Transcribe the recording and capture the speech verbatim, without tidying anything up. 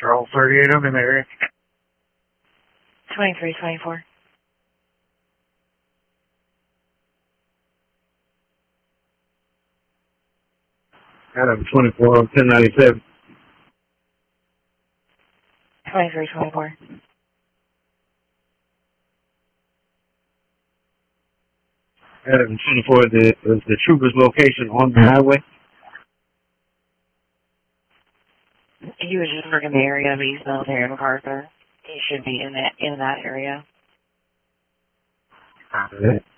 Charles thirty-eight, I'm in the area. twenty-three twenty-four. Adam twenty-four, ten ninety-seven. twenty-three twenty-four. Adam twenty-four, the, is the trooper's location on the highway? He was just working the area of East Military MacArthur. He should be in that in that area. Copy that.